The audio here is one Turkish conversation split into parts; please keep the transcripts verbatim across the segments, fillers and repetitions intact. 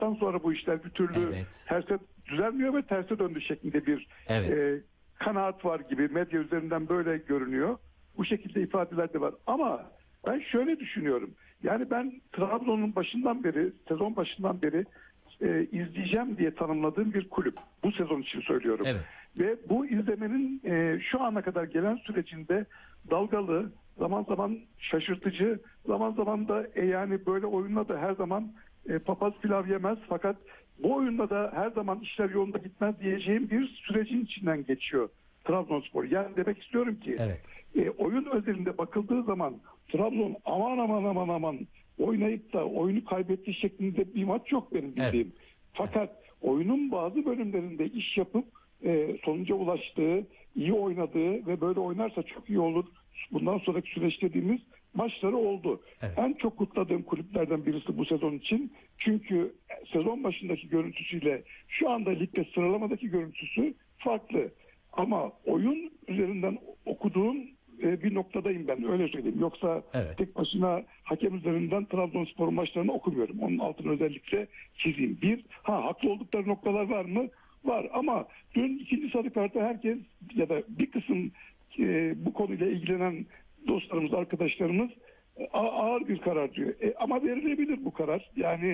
başladıktan sonra bu işler bir türlü Evet. terse düzelmiyor ve terse döndü şeklinde bir Evet. e, kanaat var gibi medya üzerinden böyle görünüyor. Bu şekilde ifadeler de var. Ama ben şöyle düşünüyorum. Yani ben Trabzon'un başından beri, sezon başından beri e, izleyeceğim diye tanımladığım bir kulüp. Bu sezon için söylüyorum. Evet. Ve bu izlemenin e, şu ana kadar gelen sürecinde dalgalı, zaman zaman şaşırtıcı, zaman zaman da e, yani böyle oyunla da her zaman e, papaz pilav yemez. Fakat bu oyunda da her zaman işler yolunda gitmez diyeceğim bir sürecin içinden geçiyor Trabzonspor. Yani demek istiyorum ki Evet. e, oyun özelinde bakıldığı zaman Trabzon aman aman aman aman oynayıp da oyunu kaybettiği şeklinde bir maç yok benim bildiğim. Evet. Fakat oyunun bazı bölümlerinde iş yapıp e, sonuca ulaştığı, iyi oynadığı ve böyle oynarsa çok iyi olur. Bundan sonraki süreç dediğimiz maçları oldu. Evet. En çok kutladığım kulüplerden birisi bu sezon için. Çünkü sezon başındaki görüntüsüyle şu anda ligde sıralamadaki görüntüsü farklı. Ama oyun üzerinden okuduğum e, bir noktadayım ben, öyle söyleyeyim. Yoksa Evet. tek başına hakem üzerinden Trabzonspor maçlarını okumuyorum. Onun altını özellikle çizeyim. Bir, ha haklı oldukları noktalar var mı? Var ama dün ikinci sarı kartı herkes ya da bir kısım e, bu konuyla ilgilenen dostlarımız, arkadaşlarımız e, ağır bir karar diyor. E, ama verilebilir bu karar. Yani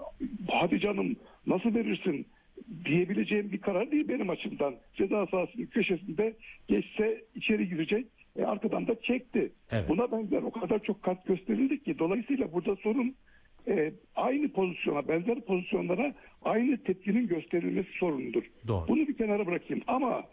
hadi canım nasıl verirsin diyebileceğim bir karar değil benim açımdan. Ceza sahasının köşesinde geçse içeri girecek. E, arkadan da çekti. Evet. Buna benzer o kadar çok kart gösterildi ki dolayısıyla burada sorun e, aynı pozisyona, benzer pozisyonlara aynı tepkinin gösterilmesi sorundur. Doğru. Bunu bir kenara bırakayım ama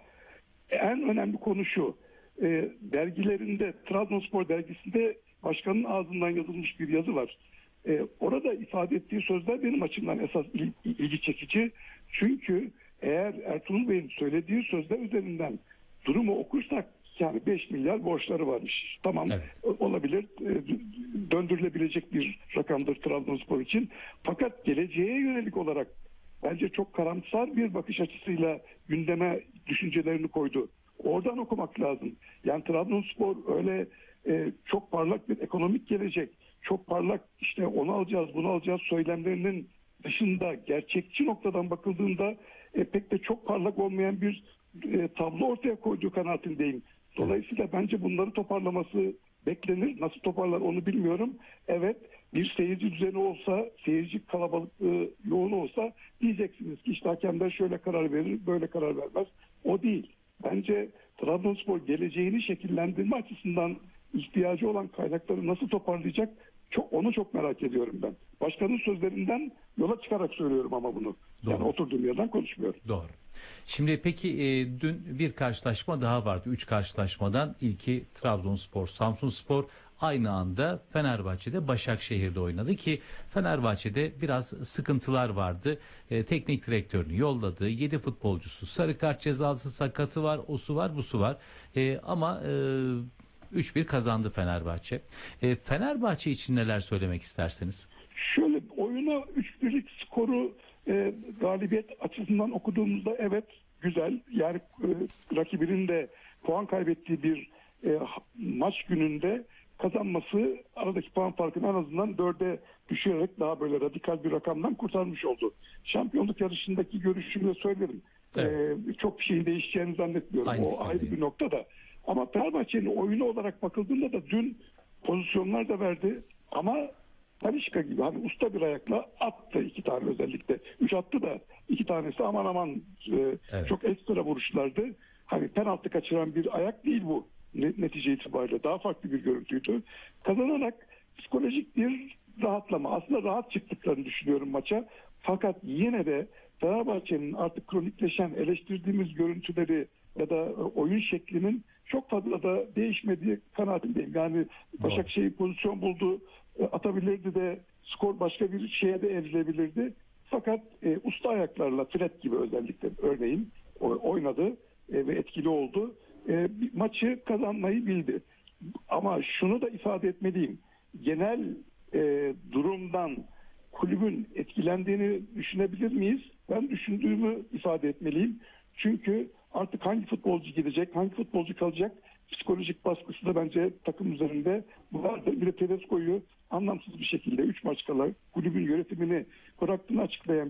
en önemli konu şu. E, dergilerinde, Trabzonspor dergisinde başkanın ağzından yazılmış bir yazı var. E, orada ifade ettiği sözler benim açımdan esas il, ilgi çekici. Çünkü eğer Ertuğrul Bey'in söylediği sözler üzerinden durumu okursak yani beş milyar borçları varmış. Tamam, Evet. olabilir. E, döndürülebilecek bir rakamdır Trabzonspor için. Fakat geleceğe yönelik olarak bence çok karamsar bir bakış açısıyla gündeme düşüncelerini koydu. Oradan okumak lazım. Yani Trabzonspor öyle e, çok parlak bir ekonomik gelecek, çok parlak işte onu alacağız, bunu alacağız söylemlerinin dışında gerçekçi noktadan bakıldığında e, pek de çok parlak olmayan bir e, tablo ortaya koyduğu kanaatindeyim. Dolayısıyla bence bunları toparlaması beklenir. Nasıl toparlar onu bilmiyorum. Evet, bir seyirci düzeni olsa, seyirci kalabalıklığı yoğun olsa diyeceksiniz ki işte hakemler şöyle karar verir, böyle karar vermez. O değil. Bence Trabzonspor geleceğini şekillendirme açısından ihtiyacı olan kaynakları nasıl toparlayacak? Çok, onu çok merak ediyorum ben. Başkanın sözlerinden yola çıkarak söylüyorum ama bunu. Doğru. Yani oturduğum yerden konuşmuyorum. Doğru. Şimdi peki e, dün bir karşılaşma daha vardı. Üç karşılaşmadan ilki Trabzonspor, Samsunspor aynı anda Fenerbahçe'de Başakşehir'de oynadı ki Fenerbahçe'de biraz sıkıntılar vardı. E, teknik direktörünü yolladı. yedi futbolcusu sarı kart cezası, sakatı var, osu var, busu var. E, ama e, üç bir kazandı Fenerbahçe. E, Fenerbahçe için neler söylemek istersiniz? Şöyle oyuna üç birlik skoru e, galibiyet açısından okuduğumuzda evet güzel. Yani e, rakibinin de puan kaybettiği bir e, maç gününde kazanması aradaki puan farkını en azından dörde düşürerek daha böyle radikal bir rakamdan kurtarmış oldu. Şampiyonluk yarışındaki görüşümü de söylerim. Evet. E, çok bir şeyin değişeceğini zannetmiyorum. Aynı o ayrı fikirdeyim. bir nokta da. Ama Fenerbahçe'nin oyunu olarak bakıldığında da dün pozisyonlar da verdi ama Talişka gibi hani usta bir ayakla attı iki tane özellikle. Üç attı da iki tanesi aman aman e, Evet. çok ekstra vuruşlardı. Hani penaltı kaçıran bir ayak değil bu netice itibariyle. Daha farklı bir görüntüydü. Kazanarak psikolojik bir rahatlama. Aslında rahat çıktıklarını düşünüyorum maça. Fakat yine de Fenerbahçe'nin artık kronikleşen eleştirdiğimiz görüntüleri ya da oyun şeklinin çok fazla da değişmediği kanaatindeyim. Yani Başakşehir pozisyon buldu, atabilirdi de skor başka bir şeye de evrilebilirdi. Fakat e, usta ayaklarla Fred gibi özellikle örneğin oynadı e, ve etkili oldu. E, maçı kazanmayı bildi. Ama şunu da ifade etmeliyim. Genel e, durumdan kulübün etkilendiğini düşünebilir miyiz? Ben düşündüğümü ifade etmeliyim. Çünkü artık hangi futbolcu gidecek, hangi futbolcu kalacak psikolojik baskısı da bence takım üzerinde vardır. Bir de Tedesco'yu anlamsız bir şekilde üç maç kala kulübün yönetimini bıraktığını açıklayan